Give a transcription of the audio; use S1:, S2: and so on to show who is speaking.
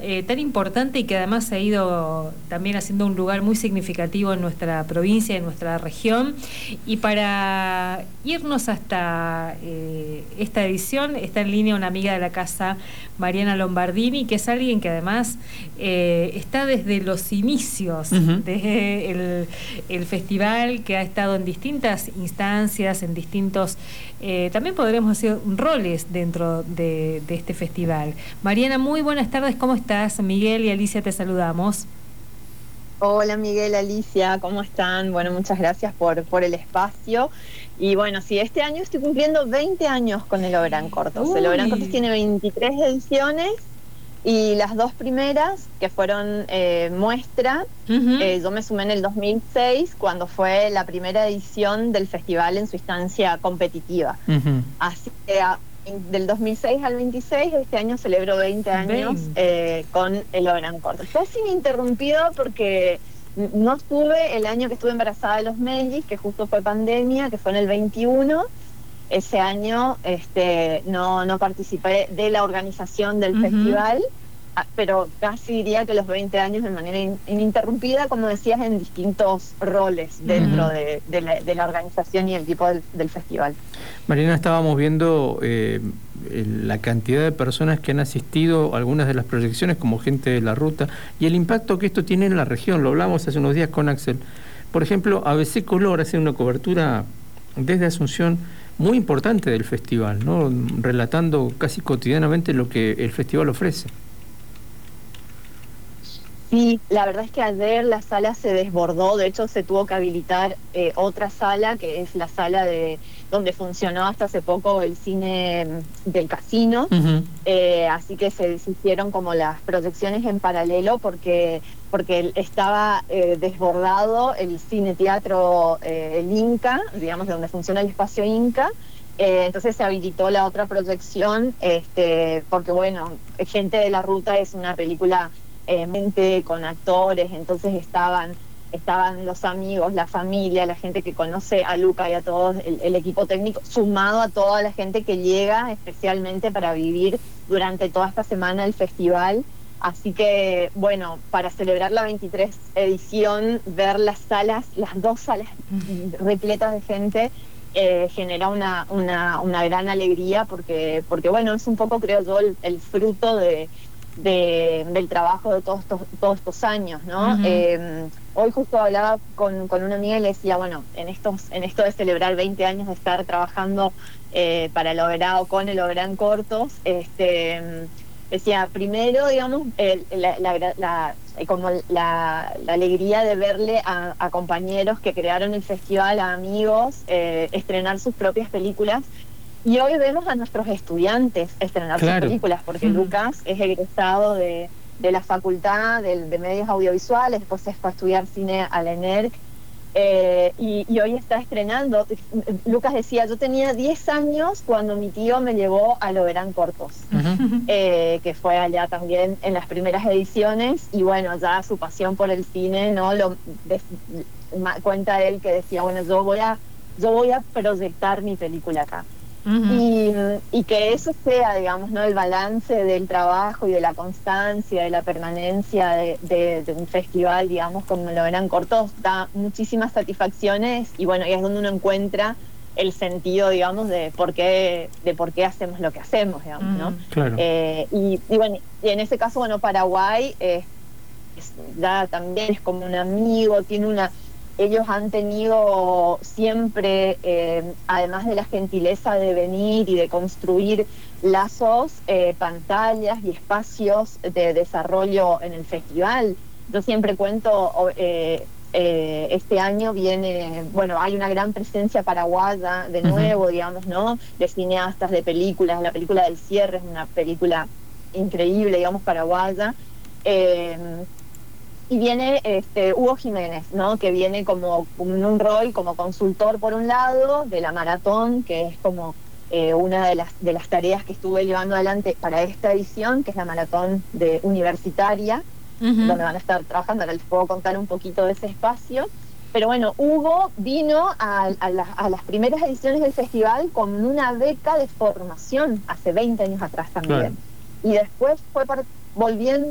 S1: tan importante y que además se ha ido también haciendo un lugar muy significativo en nuestra provincia, en nuestra región. Y para irnos hasta esta edición, está en línea una amiga de la casa, Mariana Lombardini, que es alguien que además está desde los inicios de el festival, que ha estado en distintas instancias, en distintos, también podremos decir, roles dentro de este festival. Mariana, muy buenas tardes, ¿cómo estás? Miguel y Alicia te saludamos.
S2: Hola Miguel, Alicia, ¿cómo están? Bueno, muchas gracias por el espacio. Y bueno, sí, este año estoy cumpliendo 20 años con el Oberán Cortos. El Oberán Cortos tiene 23 ediciones y las dos primeras, que fueron muestra, yo me sumé en el 2006, cuando fue la primera edición del festival en su instancia competitiva. Así que del 2006 al 26, este año celebro 20 años con el Oberán Cortos. Casi ininterrumpido porque no estuve el año que estuve embarazada de los mellizos, que justo fue pandemia, que fue en el 21. Ese año no participé de la organización del festival, pero casi diría que los 20 años de manera ininterrumpida, como decías, en distintos roles dentro de la organización y el equipo del festival.
S3: Mariana, estábamos viendo la cantidad de personas que han asistido a algunas de las proyecciones como gente de la ruta y el impacto que esto tiene en la región. Lo hablamos hace unos días con Axel. Por ejemplo, ABC Color hace una cobertura desde Asunción muy importante del festival, ¿no? Relatando casi cotidianamente lo que el festival ofrece.
S2: Sí, la verdad es que ayer la sala se desbordó. De hecho se tuvo que habilitar otra sala, que es la sala de donde funcionó hasta hace poco el cine del casino. Así que se hicieron como las proyecciones en paralelo porque estaba desbordado el cine teatro, el Inca, digamos, de donde funciona el espacio Inca. Entonces se habilitó la otra proyección, porque bueno, Gente de la Ruta es una película con actores, entonces estaban los amigos, la familia, la gente que conoce a Luca y a todos, el equipo técnico, sumado a toda la gente que llega especialmente para vivir durante toda esta semana el festival. Así que, bueno, para celebrar la 23 edición, ver las dos salas repletas de gente, genera una gran alegría porque bueno, es un poco, creo yo, el fruto del trabajo de todos estos años, ¿no? Hoy justo hablaba con una amiga y le decía, bueno, en esto de celebrar 20 años de estar trabajando para el Oberán o con el Oberán Cortos, decía, primero, digamos, la alegría de verle a compañeros que crearon el festival, a amigos, estrenar sus propias películas. Y hoy vemos a nuestros estudiantes estrenar sus películas, porque Lucas es egresado de la Facultad de Medios Audiovisuales, después se fue a estudiar cine a la ENERC, y hoy está estrenando. Lucas decía, yo tenía 10 años cuando mi tío me llevó al Oberán Cortos, que fue allá también en las primeras ediciones, y bueno, ya su pasión por el cine, ¿no? Cuenta él que decía, bueno, yo voy a proyectar mi película acá. Y que eso sea, digamos, ¿no? El balance del trabajo y de la constancia, de la permanencia de un festival, digamos, como el Oberán Cortos, da muchísimas satisfacciones y bueno, y es donde uno encuentra el sentido, digamos, de por qué hacemos lo que hacemos, digamos, ¿no?
S3: Claro.
S2: Y bueno, y en ese caso, bueno, Paraguay ya también es como un amigo, ellos han tenido siempre, además de la gentileza de venir y de construir lazos, pantallas y espacios de desarrollo en el festival. Yo siempre cuento, este año bueno, hay una gran presencia paraguaya de nuevo, digamos, ¿no? De cineastas, de películas. La película del cierre es una película increíble, digamos, paraguaya. Y viene Hugo Jiménez, ¿no? Que viene como en un rol como consultor por un lado de la maratón, que es como una de las tareas que estuve llevando adelante para esta edición, que es la maratón universitaria, donde van a estar trabajando. Ahora les puedo contar un poquito de ese espacio. Pero bueno, Hugo vino a las primeras ediciones del festival con una beca de formación hace 20 años atrás también. Claro. Y después fue volviendo